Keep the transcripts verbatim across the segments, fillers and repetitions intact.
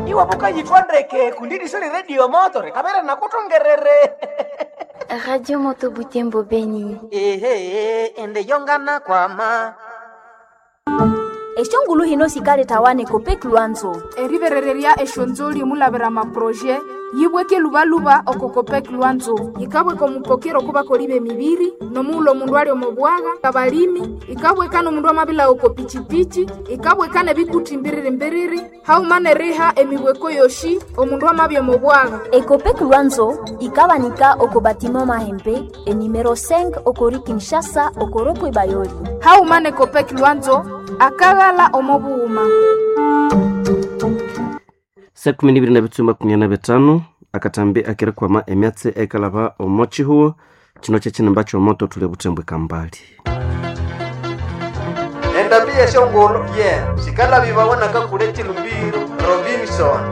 iwa buka yitwandeke kundidi soli radio motore kabere nakutongerere. Radio Moto Butembo Beni. Ehe, ende yongana kwa ma. Eshongulu hino sikale tawane kopek luanzo. Erivereria eshonzoli mulavera ma projet yibweke lubaluba okokopek luanzo ikabwe komupokero kuba kolibe mibiri nomulo mundu ali omobwaga kabalimi ikabwe kano mundu amabila okopichipichi ikabwe kane bikuti mbiriri mbiriri haumane reha emibweko yoshi omundu amabya omobwaga. Ekopek luanzo ikabanika okobatimo mahempe e numero cinq okori Kinshasa okoropo Bayoli. Haumane kopek luanzo akagala omobuuma. Sekumi nibiri na bitu makumi na bitano akatambi akira kwa ma emyatse ekalaba omochi huo chino cheche nambacho moto tule Butembo kambali. Enda biye shongolo yeah sikala bibabona kakuleti lumbiro Robinson.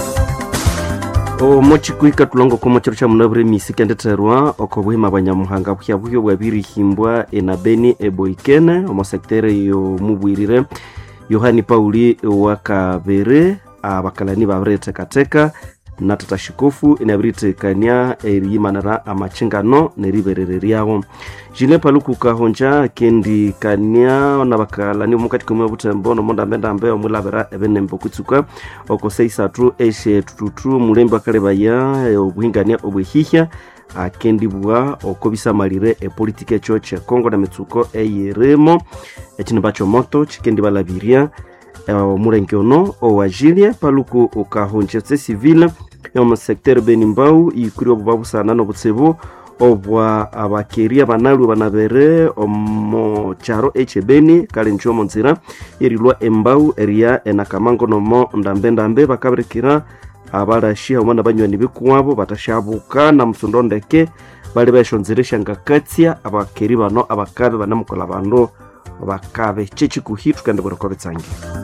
O mochi kuika tulongo kwa mochiro cha munabure misiki andeterwa okobuhima banyamuhanga buhya buhyo bwabiri himbwa enabeni eboikene omosektere yo mubwirire Yohani Pauli wakabere abakalani babrete kateka na tatashikofu inabrite kanya eriyimanara amachingano neriberere yawo jile paluku kahonja kendi kanya na bakalani mukati kumwe Butembo no monda mbenda mbe omulabera ebenembo kutsuka okoseisa tru eshe tututu mulemba kalebaya obuhingania obwehihya akendi bwa okobisa malire e politique choche Kongo na mitsuko eyeremo ekino bacho moto chikendi balabiria omurengyono owajilie paluku okahonjetse civile yo secteur Benimbau ikuri obubabu sana no butsebo obwa abakeria banalu banabere omo charo echebeni kale ncho monzira irilwa embau eria enakamango nomo ndambendambe bakaberekira abarashi omwana banywani bikuwabo batashabuka na msundondeke bali bashonzeresha ngakatsia abakeri bano abakabe banamukola bando bakabe chechi kuhitu kandi borokobetsange.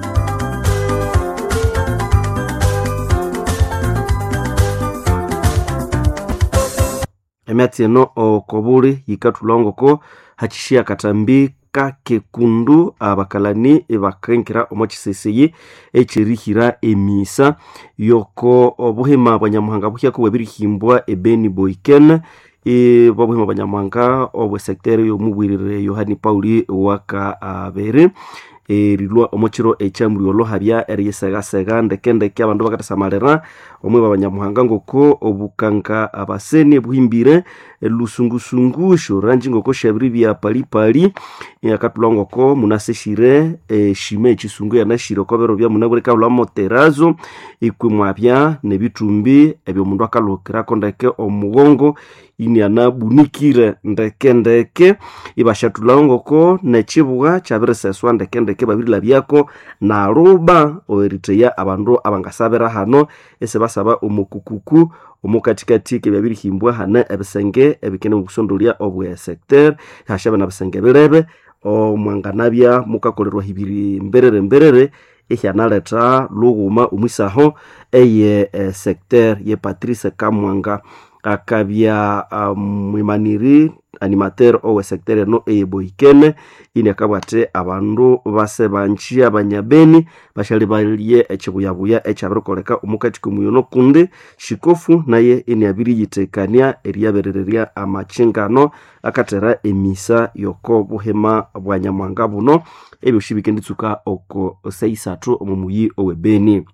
Emyatsi eno okobuli yikatulongo ko hachishia katambi kakekundu abakalani ebakankira omochiseseye echirihira emisa yoko obuhima banyamuhanga buhya ko bwabirihimbwa ebeni boiken e babuhima banyamuhanga obwe secteur yo mubwirire Yohani Pauli wakabere e rilwa omochiro echamuri olohabya eriyesega sega ndekende kya bandu bakatasamalera omwe babanyamuhanga ngoko obukanka abaseni buhimbire lusungusungu shoranji ngoko shabiri bya palipali yakatulongo ko munaseshire e shime chisungu yanashiro kobero bya munabuleka bwa moterazo ikwimwabya nebitumbi ebyo mundu akalokera kondeke omugongo ini anabunikire ndekendeke ibashatulongo ko nechibuga chabirese ndekendeke babirila byako na ruba oeriteya abandu abangasabera hano ese basaba omukukuku omukatikati ke babiri himbwa hana ebisenge ebikene gusondolia obwe secteur hashaba na bisenge birebe omwanganabya mukakolerwa hibiri mberere mberere ehyanaleta luguma umwisaho eye e, secteur ye Patrice Kamwanga akabya mwimaniri um, animateur owe secteur no eboikene ini akabwate abandu base banchi abanyabeni bashali baliye echibuyabuya echabirokoleka omukati kumuyono kunde shikofu naye ini abiri yitekania eriyaberereria amachingano akatera emisa yoko buhema bwanyamwanga buno ebyo shibikenditsuka oko seisatu omumuyi owebeni.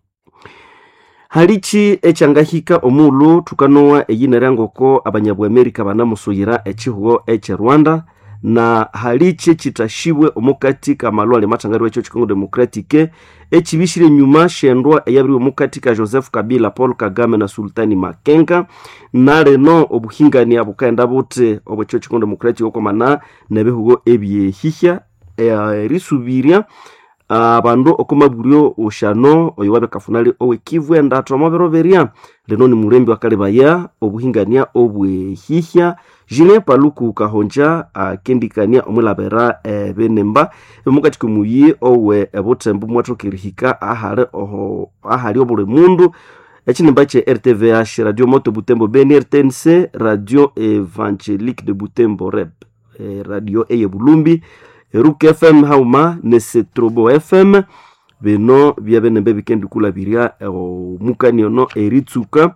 Halichi echangahika omulu tukanoa eyinarangoko abanyabwa Amerika banamusoyira echihuo eche Rwanda na halichi chitashibwe omukati kamalwale matangari wecho chikongo demokratike echibishire nyuma shendwa eyabiri omukati ka Joseph Kabila, Paul Kagame na Sultani Makenga na reno obuhingani abukaenda bote obwecho chikongo demokratike okomana nebehugo ebyehihya e, risubiria abandu okomaburio ushano oyiwabe kafunali owe Kivu enda tomoberoveria leno ni mulembi wakalebaya obuhingania obwehihya Julien Paluku kahonja kendikania omulabera e, benemba mukati kumuyi owe ebotembu mwatokirihika ahale oho ahali obule mundu echinemba che R T V H Radio Moto Butembo Beni, R T N C Radio Evangelique de Butembo Reb e, Radio Eye Bulumbi Rook F M hauma Nesetrobo F M bino byabenembe bikendikulabirya omukani ono eritsuka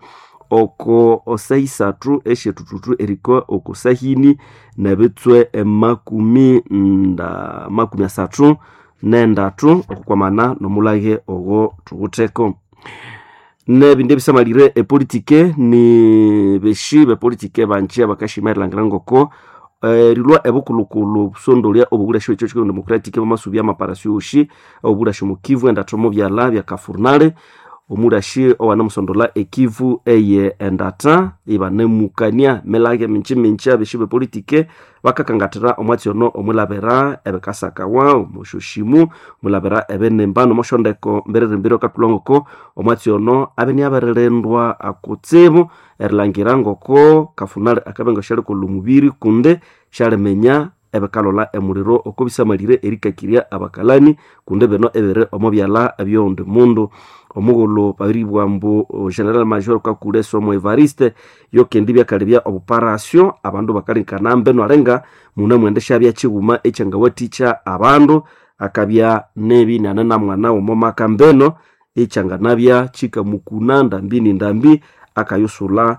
oko osaisatu eshetututu eriko okusahini nebitswe emakumi nda makumi asatu nendatu okukwamana nomulage ogo tuguteko nebindi bisamalire epolitike ni beshi bepolitike banchi abakashimarilangiranga ngoko Uh, rilwa ebukulukulu busondolya obugulasho echo chiko democratic bamasubi amaparasyo ushi obugulasho mukivu endatomo byala bya kafurnale omurashi owana musondola ekivu eye endata ibanemukania melage minchi minchi abeshibe politike bakakangatira omwatsi ono omulabera ebekasakawa omushoshimu mulabera ebenembano moshondeko mberere mbiro katulongoko omwatsi ono abeni abererendwa akutsibu erlangira ngoko kafunale akabenga shali ko lumubiri kunde shale menya ebekalola emuriro okobisamalire erikakiria abakalani kunde beno ebere omobyala abyonde mundu omugolo paribwa mbu general major kakule somo Evariste yokendi byakalebya obuparasyo abandu bakalinkana mbeno arenga muna mwendesha bya kiguma echangawaticha abandu akabya nebi nana mwana omomaka mbeno echanganabya chika mukuna ndambini ndambi akayusula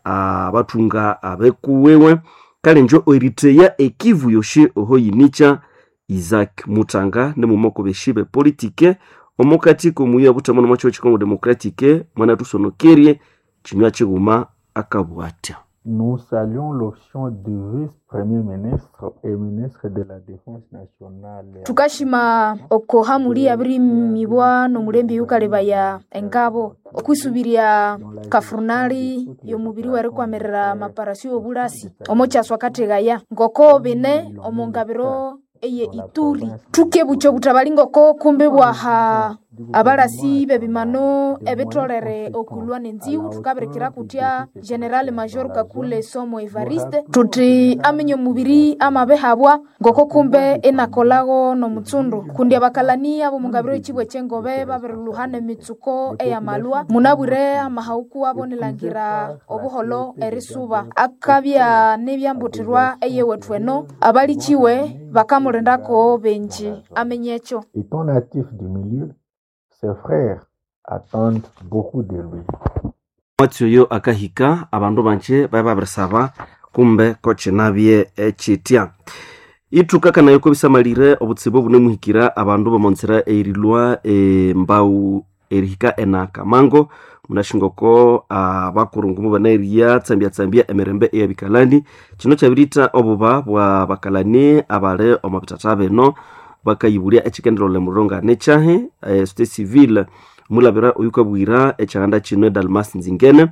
abatunga abekuwewe kale njo Eritrea ekivu yoshe ohoyinicha Isaac Mutanga ne mumoko beshibe politike omukati komuya butamono macho chikongo demokratike mwana tusonokerie chinywa chiguma akabwata. Nous saluons l'option du vice-premier ministre et ministre de la Défense nationale. Tukashima oko hamuli abiri mibwa no mulembi yukaleba ya engabo okwisubiria kafurnali yo mubiri wari kwamerera maparasyo obulasi omochaswa kategaya ngoko bine omongabiro eye Ituri tukebucho butabalingoko kumbe bwaha abalasi bebimano ebetrolere okulwa nenziu tukaberekera kutya general major kakule somo Evariste tuti amenyo mubiri amabehabwa ngoko kumbe enakolago no mutsundu kundi abakalani abo mungabiro ikibwe cyengobe baberuhane mitsuko eya malwa munabure amahauku abonilangira obuholo erisuba akabya nebyambutirwa eye wetweno abalichiwe bakamurendako benji amenyecho. Étant natif du milieu, ses frères attendent beaucoup de lui. Mwatioyo akahika abandu banche baba bersaba kumbe koche nabye echitia. Ituka kana yoko bisamalire obutsibo bunemuhikira abandu bamonsera erilwa e mbau erihika ena kamango munashingoko abakurungumu baneriya tsambya tsambya emerembe eya bikalani kino cyabirita obuba bwa bakalani abale omabitata beno bakayibulia ekikendero le muronga nechahe e, state civil mulabira uyukabwira echanda kino Dalmas Nzingene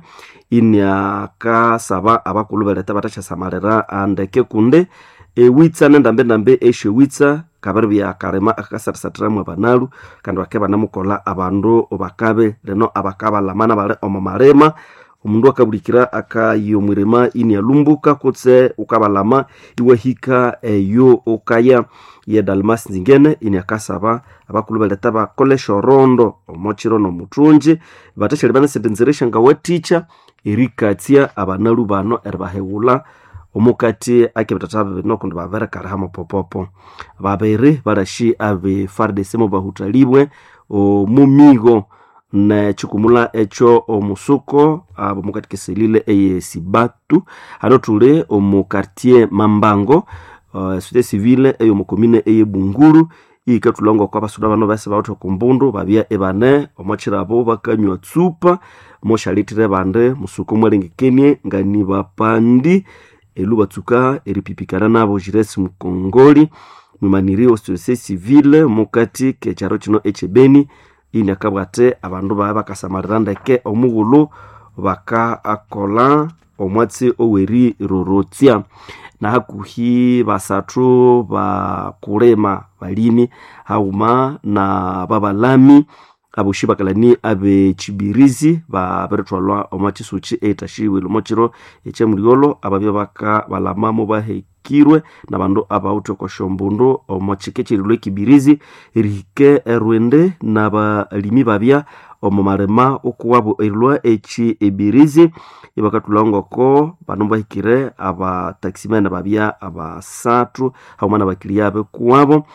inya ka saba abakulu baleta batacha samalera andeke kunde e witsa ndambe ndambe eshe witsa kabaribya karema akasatira mu banalu kandi bakeba namukola abandu obakabe leno abakaba lamana bale omamarema omundu akabulikira akayomurema ini alumbuka kutse ukabalama iwahika eyo okaya ye Dalmas Nzingene ini akasaba abakulu baleta bakolesha rondo omochiro no mutunji batashali bana sentenzeresha ngawe teacher erikatia abanalu bano erbahegula omukati akebetatabe nokundi bavera karahama popopo babere barashi ave fardesemo bahutalibwe o mumigo na chukumula echo omusuko abo mukati keselile eye Sibatu anotule omu quartier Mambango uh, société civile eyo mukomine eye Bunguru ikatulongo kwa basuda bano base bawo kumbundu babya ebane omachirabo bakanywa tsupa moshalitire bande musuko mwalengekenie ngani bapandi elubatsuka eripipikana nabo jiresi mukongoli mumaniri société civile mukati kecharo kino echebeni ina kabwate abandu baba bakasamaranda ke omugulu baka akola omwatsi oweri rorotia na hakuhi basatu ba kulema balini hauma na babalami abushiba kalani abe chibirizi ba beretwalwa omati suchi etashiwe lumochiro eche muriolo ababya baka balamamo bahekirwe nabandu abauto koshombundu omochikechirwe kibirizi erike erwende nabalimi babya omomarema okuwabo erwa echi ebirizi ibakatulongoko banumba hikire aba taximena babya abasatu haumana bakiliabe kuwabo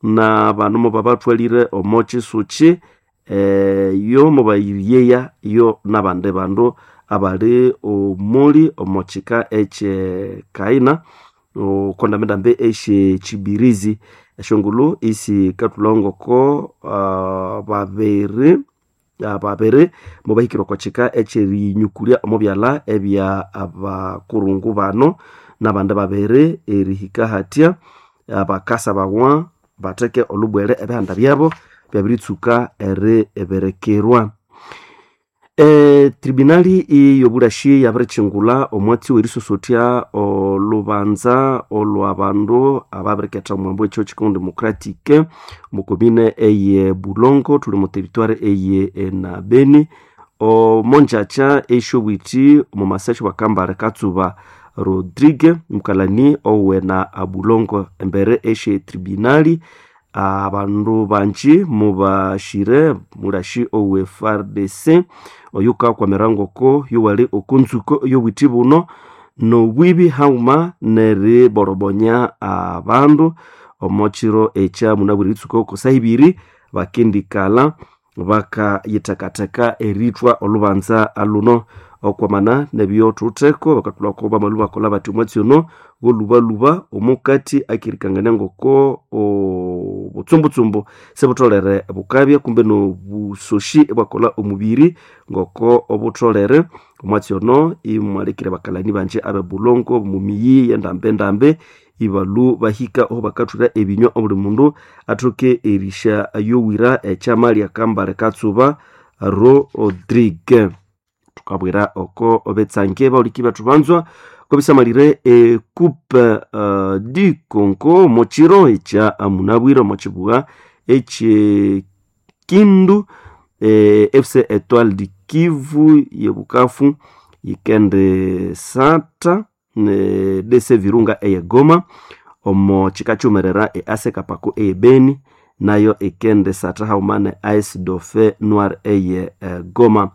na bandu mo babatwalire omochi suchi eh, yo mobayiriyeya yo nabande bandu abali omuli omochika eche kaina okondamenda mbe eche chibirizi eshongulu isi katulongoko uh, babere ababere mubahikiro kochika eche rinyukulia omobyala ebya abakurungu bano nabande babere erihika hatia abakasa bawa bateke olubwele ebihanda byabo byabiritsuka ere eberekerwa. E, tribunali iyoburashi yabarechingula omwati werisosotia olubanza olwabandu ababereketa mwambo echo chikondo demokratike mukomine eye Bulongo tuli mu territoire eye na Beni o monjacha eshobwiti mu masacho bakambare Katsuba Rodrigue mukalani owe na Bulongo embere eshe tribunali abandu banchi mubashire murashi owe F A R D C oyuka kwa merangoko yuwali okunzuko yobwiti buno no bwibi hauma nere borobonya abandu omochiro echa munabwiritsuko kusahibiri bakindikala baka yitakataka eritwa olubanza aluno okwamana nebyo tuteko bakatula ko bamaluba kola bati mwatsiono goluba luba omukati akirikangana ngoko o butsumbutsumbu sebutolere bukabya kumbe no busoshi bakola omubiri ngoko obutolere omwatsiono imwalikire bakalani banje abe Bulongo mumiyi yandambe ndambe ibalu bahika ho bakatura ebinyo obuli mundu atoke erisha ayowira echamali akambare Katsuba Rodrigue tukabwira oko obetsange bauliki batubanzwa kobisamalire e coupe uh, du Congo mochiro echa amunabwira mochibuga eche Kindu e, F C Etoile du Kivu yebukafu ikende sata ne D C Virunga eye Goma omo chikachumerera e aseka pako eye Beni nayo ikende sata haumane A S Dauphin Noir eye e, Goma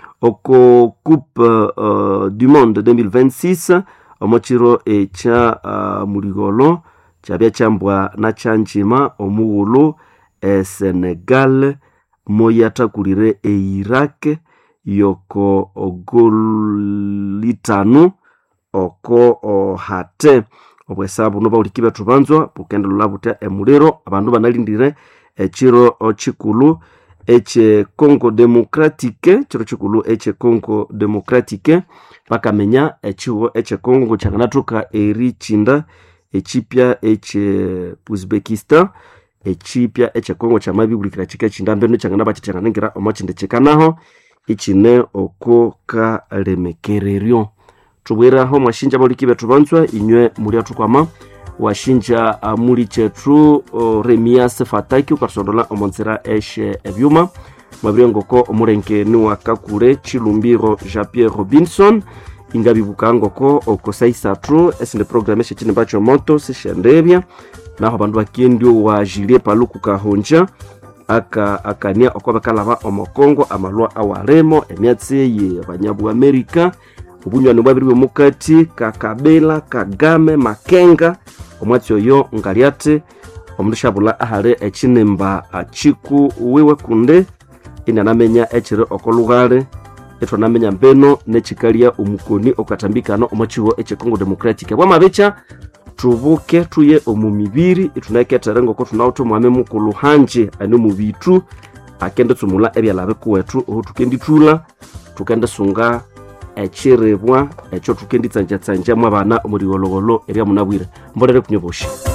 oko coupe uh, du monde deux mille vingt-six omochiro echa uh, muligolo chabya chambwa na chanjima omugulo e Senegal moyata kulire e Iraq yoko ogolitanu oko ohate obwesabu no baulikibe tubanzwa bukenda lulabuta emulero abandu banalindire echiro ochikulu eche Congo Democratique chiro chikulu eche Congo Democratique bakamenya echiwo eche Congo changanatuka eri chinda echipya eche Uzbekistan echipya eche Congo chamabi bulikira chika chinda mbeno changana bachityangangira omachinde chekanaho ichine oko ka lemekereryo tubwera ho mwashinja baulikibe tubanzwa inywe muri atukwama washinja uh, muri chetu uh, Remias Fataki ukasondola omonzera eshe ebyuma mwabiengoko omurenke ni wakakure Chilumbiro Jean-Pierre Robinson ingabibuka ngoko okosaisatru esinde programme chini bacho moto sishendebya naho bandu bakendio wa Julie Paluku kahonja aka akania okobakalaba omokongo amalwa awaremo emyatse ye abanyabu Amerika ubunywani bwabiri mukati Kakabela Kagame Makenga omwatyo yo ngaliate omudushabula ahale echinemba achiku wewe kunde ina namenya echire okolugale etwa namenya mbeno nechikalia umukoni okatambikano omwachiwo eche Congo Democratic bwa mabecha tubuke tuye omumibiri itunaketarengo ko tunauto mwame mukulu hanje ani mubitu akende tsumula ebyalabe kuwetu otukenditula tukende sunga echirebwa echo tukenditsanja tsanja mwabana omuriologolo erya munabwire mbolere kunyoboshi.